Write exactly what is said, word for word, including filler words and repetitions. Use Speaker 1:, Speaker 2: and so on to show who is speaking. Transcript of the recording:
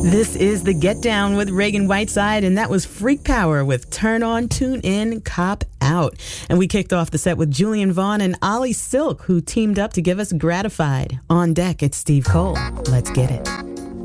Speaker 1: This is the Get Down with Reagan Whiteside, and that was Freak Power with Turn On, Tune In, Cop Out. And we kicked off the set with Julian Vaughn and Ollie Silk, who teamed up to give us Gratified. On deck, it's Steve Cole. Let's get it.